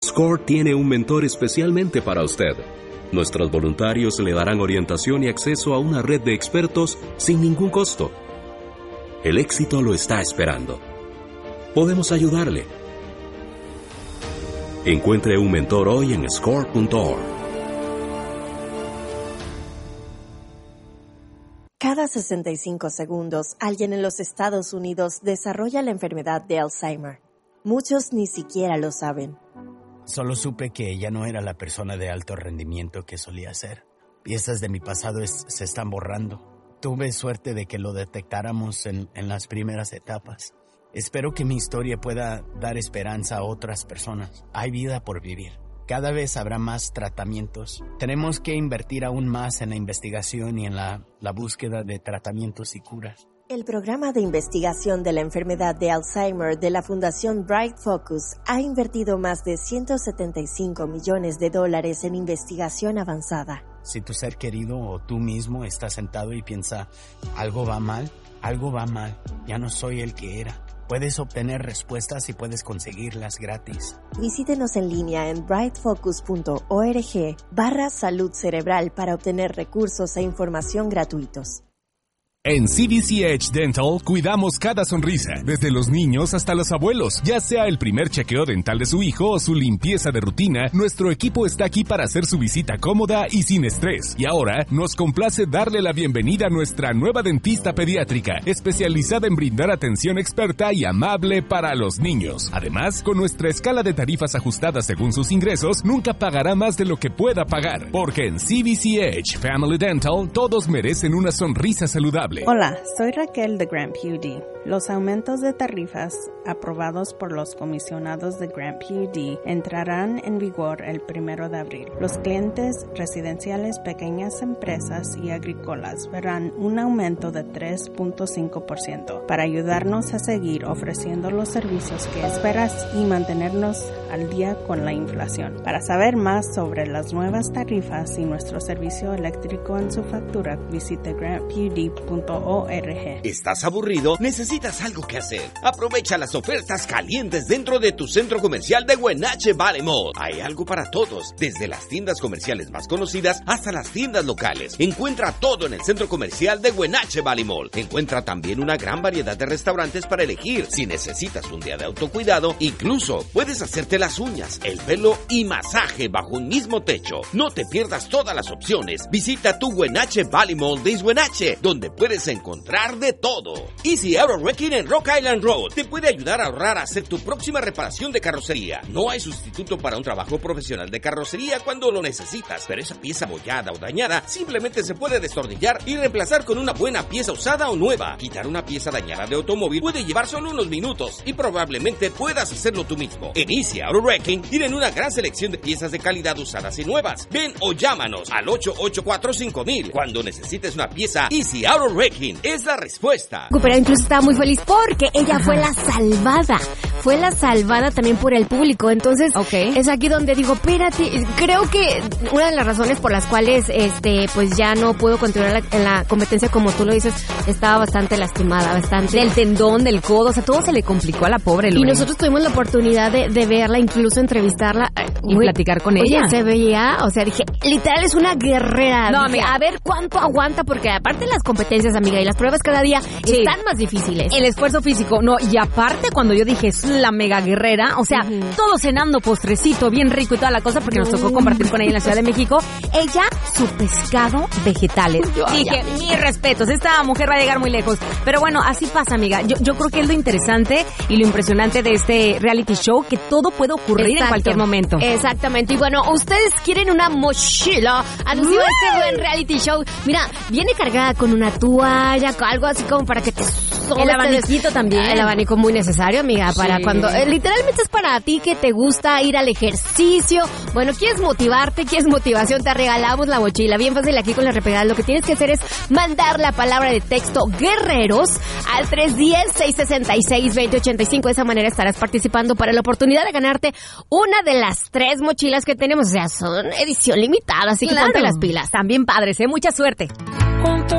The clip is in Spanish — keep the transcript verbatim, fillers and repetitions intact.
SCORE tiene un mentor especialmente para usted. Nuestros voluntarios le darán orientación y acceso a una red de expertos sin ningún costo. El éxito lo está esperando. Podemos ayudarle. Encuentre un mentor hoy en score punto org. Cada sesenta y cinco segundos, alguien en los Estados Unidos desarrolla la enfermedad de Alzheimer. Muchos ni siquiera lo saben. Solo supe que ella no era la persona de alto rendimiento que solía ser. Piezas de mi pasado es, se están borrando. Tuve suerte de que lo detectáramos en, en las primeras etapas. Espero que mi historia pueda dar esperanza a otras personas. Hay vida por vivir. Cada vez habrá más tratamientos. Tenemos que invertir aún más en la investigación y en la, la búsqueda de tratamientos y curas. El programa de investigación de la enfermedad de Alzheimer de la Fundación Bright Focus ha invertido más de ciento setenta y cinco millones de dólares en investigación avanzada. Si tu ser querido o tú mismo estás sentado y piensa, algo va mal, algo va mal, ya no soy el que era. Puedes obtener respuestas y puedes conseguirlas gratis. Visítenos en línea en bright focus punto org barra salud cerebral para obtener recursos e información gratuitos. En C B C Edge Dental cuidamos cada sonrisa, desde los niños hasta los abuelos. Ya sea el primer chequeo dental de su hijo o su limpieza de rutina, nuestro equipo está aquí para hacer su visita cómoda y sin estrés. Y ahora nos complace darle la bienvenida a nuestra nueva dentista pediátrica, especializada en brindar atención experta y amable para los niños. Además, con nuestra escala de tarifas ajustada según sus ingresos, nunca pagará más de lo que pueda pagar. Porque en C B C Edge Family Dental todos merecen una sonrisa saludable. Hola, soy Raquel de Grant P U D. Los aumentos de tarifas aprobados por los comisionados de Grant P U D entrarán en vigor el primero de abril. Los clientes residenciales, pequeñas empresas y agrícolas verán un aumento de tres punto cinco por ciento para ayudarnos a seguir ofreciendo los servicios que esperas y mantenernos al día con la inflación. Para saber más sobre las nuevas tarifas y nuestro servicio eléctrico en su factura, visite grant p u d punto org. ¿Estás aburrido? ¿Necesitas algo que hacer? Aprovecha las ofertas calientes dentro de tu centro comercial de Wenatchee Valley Mall. Hay algo para todos, desde las tiendas comerciales más conocidas hasta las tiendas locales. Encuentra todo en el centro comercial de Wenatchee Valley Mall. Encuentra también una gran variedad de restaurantes para elegir. Si necesitas un día de autocuidado, incluso puedes hacerte las uñas, el pelo y masaje bajo un mismo techo. No te pierdas todas las opciones. Visita tu Wenatchee Valley Mall de Wenatchee, donde puedes encontrar de todo. Easy Auto Wrecking en Rock Island Road te puede ayudar a ahorrar a hacer tu próxima reparación de carrocería. No hay sustituto para un trabajo profesional de carrocería cuando lo necesitas, pero esa pieza abollada o dañada simplemente se puede destornillar y reemplazar con una buena pieza usada o nueva. Quitar una pieza dañada de automóvil puede llevar solo unos minutos y probablemente puedas hacerlo tú mismo. En Easy Auto Wrecking tienen una gran selección de piezas de calidad usadas y nuevas. Ven o llámanos al ocho ocho cuatro cinco mil. Cuando necesites una pieza, Easy Auto Wrecking es la respuesta. Pero incluso estaba muy feliz porque ella Ajá. fue la salvada. Fue la salvada también por el público. Entonces, okay. es aquí donde digo, espérate, creo que una de las razones por las cuales este pues ya no puedo continuar la, en la competencia, como tú lo dices, estaba bastante lastimada, bastante. Del tendón, del codo, o sea, todo se le complicó a la pobre Lorena. Y nosotros tuvimos la oportunidad de, de verla, incluso entrevistarla. Y Uy, platicar con ella. Oye, se veía, o sea, dije, literal es una guerrera. No, dije, amiga, a ver cuánto aguanta, porque aparte las competencias, amiga, y las pruebas cada día sí. están más difíciles. El esfuerzo físico, no, y aparte cuando yo dije, es la mega guerrera, o sea, uh-huh. todo cenando postrecito, bien rico y toda la cosa, porque nos tocó compartir con ella en la Ciudad de México. Ella, su pescado, vegetales. Yo, dije, mis respetos, esta mujer va a llegar muy lejos. Pero bueno, así pasa, amiga. Yo, yo creo que es lo interesante y lo impresionante de este reality show, que todo puede ocurrir Exacto. en cualquier momento. Exactamente. Y bueno, ustedes quieren una mochila alusiva a este buen reality show. Mira, viene cargada con una toalla, algo así como para que te... El abaniquito des... también. El abanico muy necesario, amiga, para sí. cuando... Eh, literalmente es para ti que te gusta ir al ejercicio. Bueno, quieres motivarte, quieres motivación, te regalamos la mochila. Bien fácil aquí con la repegada. Lo que tienes que hacer es mandar la palabra de texto guerreros al tres uno cero, seis seis seis, dos cero ocho cinco. De esa manera estarás participando para la oportunidad de ganarte una de las tres mochilas que tenemos. O sea, son edición limitada, así claro. que ponte las pilas. También padres, ¿eh? Mucha suerte.